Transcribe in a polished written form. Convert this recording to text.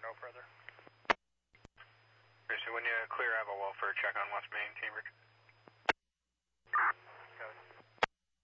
no further. Okay, so when you clear, have a welfare check on West Main, Cambridge.